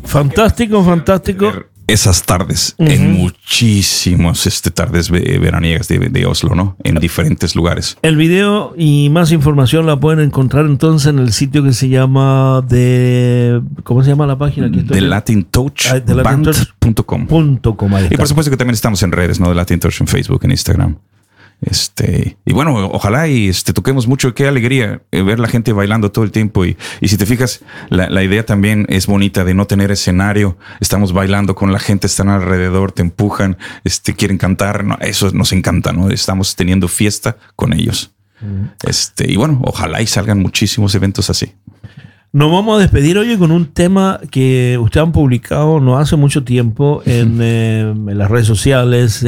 Fantástico, fantástico. Esas tardes, en muchísimos tardes veraniegas de Oslo, ¿no? En diferentes lugares. El video y más información la pueden encontrar entonces en el sitio que se llama ¿cómo se llama la página? De latintouchband.com. Y por supuesto que también estamos en redes, ¿no? De Latin Touch en Facebook, en Instagram. Y bueno, ojalá y toquemos mucho. Qué alegría ver la gente bailando todo el tiempo. Y si te fijas, la idea también es bonita de no tener escenario. Estamos bailando con la gente, están alrededor, te empujan, quieren cantar. No, eso nos encanta, ¿no? Estamos teniendo fiesta con ellos. Y bueno, ojalá y salgan muchísimos eventos así. Nos vamos a despedir hoy con un tema que ustedes han publicado no hace mucho tiempo en las redes sociales,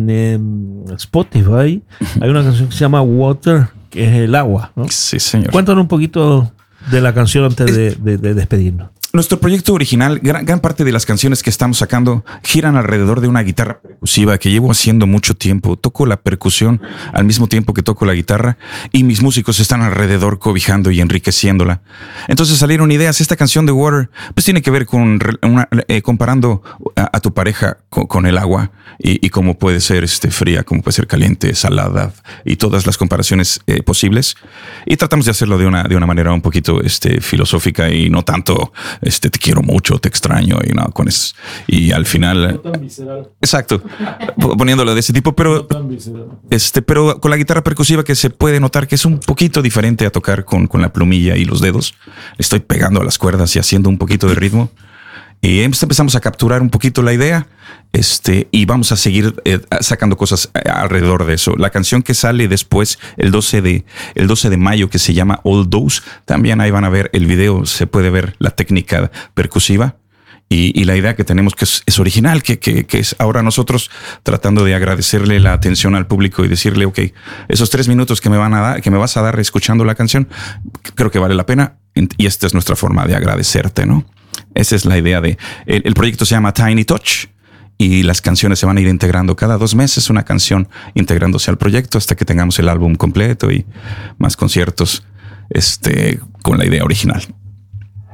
en Spotify. Hay una canción que se llama Water, que es el agua, ¿no? Sí, señor. Cuéntanos un poquito de la canción antes de despedirnos. Nuestro proyecto original, gran parte de las canciones que estamos sacando giran alrededor de una guitarra percusiva que llevo haciendo mucho tiempo. Toco la percusión al mismo tiempo que toco la guitarra y mis músicos están alrededor cobijando y enriqueciéndola. Entonces salieron ideas. Esta canción de Water pues tiene que ver con comparando a tu pareja con el agua y cómo puede ser fría, cómo puede ser caliente, salada y todas las comparaciones posibles. Y tratamos de hacerlo de una manera un poquito filosófica y no tanto te quiero mucho, te extraño y no con eso. Y al final, no tan visceral. Exacto, poniéndolo de ese tipo, pero no tan visceral. Pero con la guitarra percusiva que se puede notar que es un poquito diferente a tocar con la plumilla y los dedos. Estoy pegando a las cuerdas y haciendo un poquito de ritmo. Y empezamos a capturar un poquito la idea y vamos a seguir sacando cosas alrededor de eso. La canción que sale después, el 12 de mayo, que se llama All Those, también ahí van a ver el video, se puede ver la técnica percusiva y la idea que tenemos que es original, que es ahora nosotros tratando de agradecerle la atención al público y decirle, ok, esos 3 minutos que me vas a dar escuchando la canción, creo que vale la pena y esta es nuestra forma de agradecerte, ¿no? Esa es la idea el proyecto se llama Tiny Touch y las canciones se van a ir integrando cada 2 meses, una canción integrándose al proyecto hasta que tengamos el álbum completo y más conciertos con la idea original.